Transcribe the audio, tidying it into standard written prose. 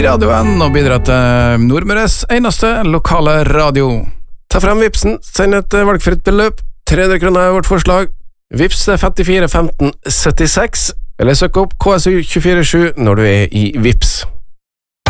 radioen og bidra til Nordmøres eneste lokale radio. Ta frem Vipsen, send et valgfritt beløp. 300 kroner er vårt forslag. Vips til 54 15 76, eller søk opp KSU 247 når du er i Vips.